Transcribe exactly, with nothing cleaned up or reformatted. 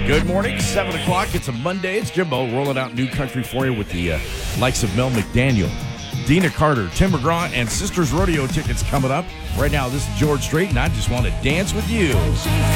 Good morning, seven o'clock. It's a Monday. It's Jimbo rolling out new country for you with the uh, likes of Mel McDaniel, Dina Carter, Tim McGraw, and Sisters Rodeo tickets coming up. Right now, this is George Strait, and I just want to dance with you.